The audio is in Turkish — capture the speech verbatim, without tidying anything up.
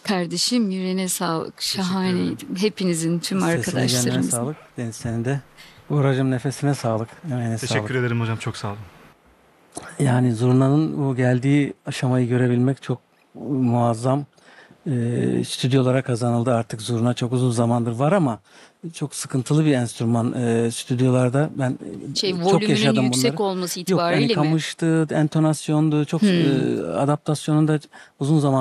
Kardeşim yüreğine sağlık. Teşekkür Şahaneydi. ederim. Hepinizin, tüm Sesine kendine arkadaşlarımızın. sağlık. Deniz senin de. Uğur'cığım nefesine sağlık. Emeğine Teşekkür sağlık. ederim hocam, çok sağ olun. Yani zurnanın bu geldiği aşamayı görebilmek çok muazzam. Ee, stüdyolara kazanıldı artık, zurna çok uzun zamandır var ama çok sıkıntılı bir enstrüman. Ee, stüdyolarda ben Şey, e, çok volümünün yaşadım bunları. yüksek olması Yok yani itibariyle mi? kamıştı, entonasyondu, çok Hmm. e, adaptasyonunda uzun zaman